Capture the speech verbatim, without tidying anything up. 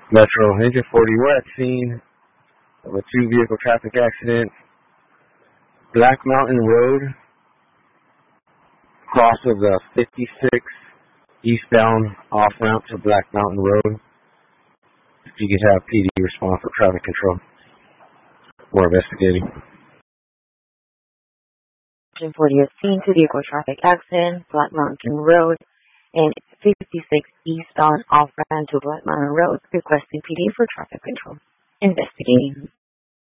Metro Engine forty, we're at scene of a two-vehicle traffic accident. Black Mountain Road, cross of the fifty-six, eastbound off-ramp to Black Mountain Road. If you could have P D respond for traffic control. We're investigating. Engine forty at scene, two-vehicle traffic accident, Black Mountain Road, and fifty-six eastbound off-ramp to Black Mountain Road, requesting P D for traffic control. Investigating.